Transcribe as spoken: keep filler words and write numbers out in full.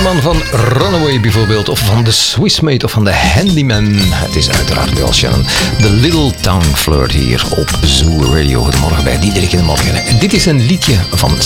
man van Runaway bijvoorbeeld, of van The Swissmate of van The Handyman. Het is uiteraard Bill Shannon. The Little Town Flirt hier op Zoo Radio. Goedemorgen bij Diederik in de Morgen. Dit is een liedje van